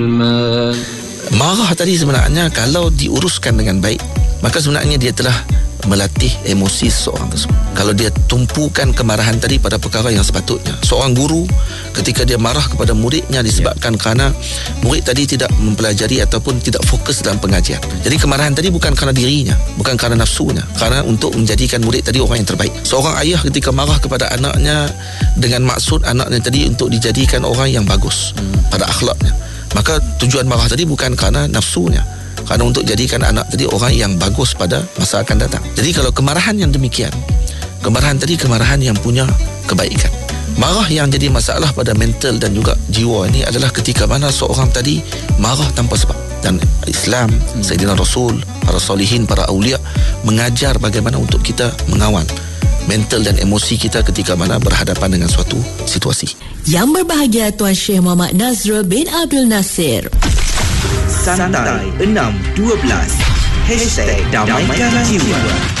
Marah tadi sebenarnya kalau diuruskan dengan baik, maka sebenarnya dia telah melatih emosi seseorang tersebut. Kalau dia tumpukan kemarahan tadi pada perkara yang sepatutnya. Seorang guru ketika dia marah kepada muridnya disebabkan kerana murid tadi tidak mempelajari ataupun tidak fokus dalam pengajian. Jadi kemarahan tadi bukan kerana dirinya, bukan kerana nafsunya, kerana untuk menjadikan murid tadi orang yang terbaik. Seorang ayah ketika marah kepada anaknya dengan maksud anaknya tadi untuk dijadikan orang yang bagus pada akhlaknya, maka tujuan marah tadi bukan kerana nafsunya, kerana untuk jadikan anak tadi orang yang bagus pada masa akan datang. Jadi kalau kemarahan yang demikian, kemarahan tadi kemarahan yang punya kebaikan. Marah yang jadi masalah pada mental dan juga jiwa ini adalah ketika mana seorang tadi marah tanpa sebab. Dan Islam, Sayyidina Rasul, para solihin, para awliya mengajar bagaimana untuk kita mengawal mental dan emosi kita ketika mana berhadapan dengan suatu situasi. Yang berbahagia Tuan Syekh Muhammad Nazrul bin Abdul Nasir. Santai 612 #Damaikan Jiwa.